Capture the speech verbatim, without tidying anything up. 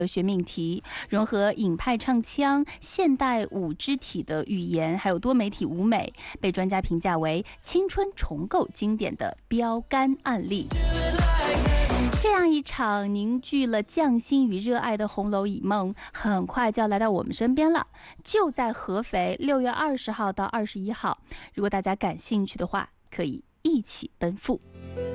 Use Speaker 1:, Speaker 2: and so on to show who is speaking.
Speaker 1: 哲学命题，融合影派唱腔、现代舞肢体的语言，还有多媒体舞美，被专家评价为青春重构经典的标杆案例。这样一场凝聚了匠心与热爱的红楼以梦，很快就要来到我们身边了，就在合肥，六月二十号到二十一号。如果大家感兴趣的话，可以一起奔赴。